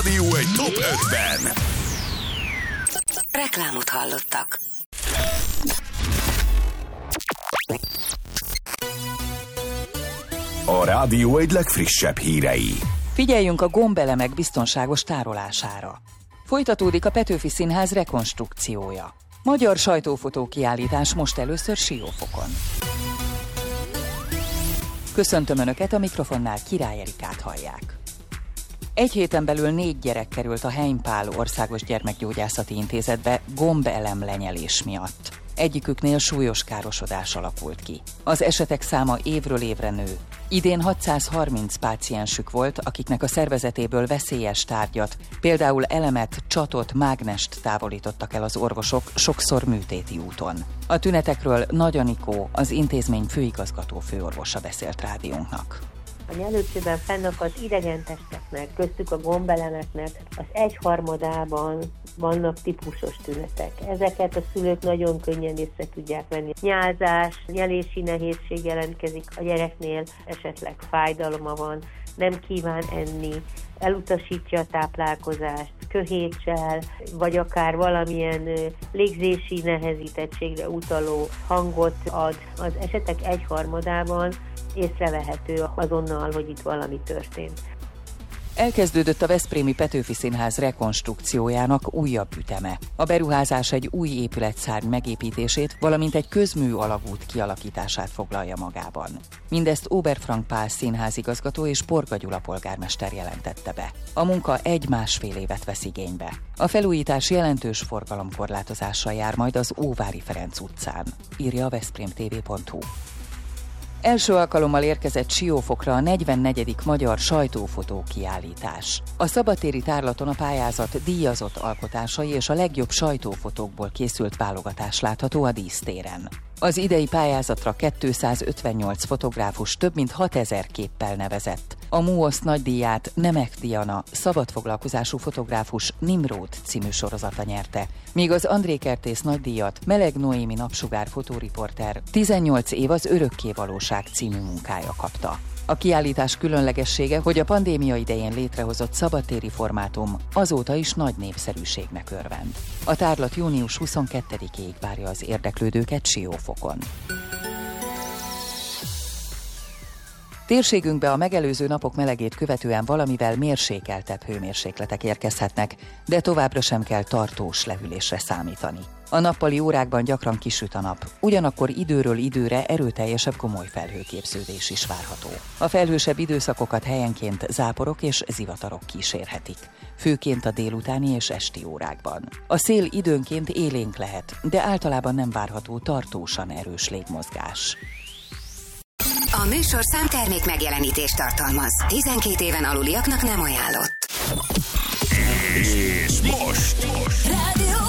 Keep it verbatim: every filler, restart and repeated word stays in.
Rádió egy top ötven. Reklámot hallottak. A Rádió egy legfrissebb hírei. Figyeljünk a gombelemek biztonságos tárolására. Folytatódik a Petőfi Színház rekonstrukciója. Magyar sajtófotókiállítás most először Siófokon. Köszöntöm Önöket, a mikrofonnál Király Erikát hallják. Egy héten belül négy gyerek került a Heimpál Országos Gyermekgyógyászati Intézetbe gombelem lenyelés miatt. Egyiküknél súlyos károsodás alakult ki. Az esetek száma évről évre nő. Idén hatszázharminc páciensük volt, akiknek a szervezetéből veszélyes tárgyat, például elemet, csatot, mágnest távolítottak el az orvosok, sokszor műtéti úton. A tünetekről Nagy Anikó, az intézmény főigazgató főorvosa beszélt rádiónknak. A nyelőcsőben fennakadt idegen testeknek, köztük a gombelemeknek az egyharmadában vannak típusos tünetek. Ezeket a szülők nagyon könnyen észre tudják venni. Nyálzás, nyelési nehézség jelentkezik a gyereknél, esetleg fájdalma van, nem kíván enni, elutasítja a táplálkozást, köhétsel, vagy akár valamilyen légzési nehezítettségre utaló hangot ad. Az esetek egyharmadában észrevehető azonnal, hogy itt valami történt. Elkezdődött a veszprémi Petőfi Színház rekonstrukciójának újabb üteme. A beruházás egy új épületszárny megépítését, valamint egy közmű alagút kialakítását foglalja magában. Mindezt Oberfrank Pál színházigazgató és Porga Gyula polgármester jelentette be. A munka egy-másfél évet vesz igénybe. A felújítás jelentős forgalomkorlátozással jár majd az Óvári Ferenc utcán, írja a veszprém té vé pont hú. Első alkalommal érkezett Siófokra a negyvennegyedik Magyar Sajtófotó kiállítás. A szabadtéri tárlaton a pályázat díjazott alkotásai és a legjobb sajtófotókból készült válogatás látható a dísztéren. Az idei pályázatra kétszázötvennyolc fotográfus több mint hatezer képpel nevezett. A MUOSZ nagydíját Nemek Diana szabadfoglalkozású fotográfus Nimród című sorozata nyerte, míg az André Kertész nagydíjat Meleg Noémi napsugár fotóriporter tizennyolc év az örökké valóság című munkája kapta. A kiállítás különlegessége, hogy a pandémia idején létrehozott szabadtéri formátum azóta is nagy népszerűségnek örvend. A tárlat június huszonkettedikéig várja az érdeklődőket Siófokon. Térségünkbe a megelőző napok melegét követően valamivel mérsékeltebb hőmérsékletek érkezhetnek, de továbbra sem kell tartós lehűlésre számítani. A nappali órákban gyakran kisüt a nap, ugyanakkor időről időre erőteljesebb komoly felhőképződés is várható. A felhősebb időszakokat helyenként záporok és zivatarok kísérhetik, főként a délutáni és esti órákban. A szél időnként élénk lehet, de általában nem várható tartósan erős légmozgás. A műsorszám termék megjelenítést tartalmaz. tizenkét éven aluliaknak nem ajánlott. És most! most. Rádió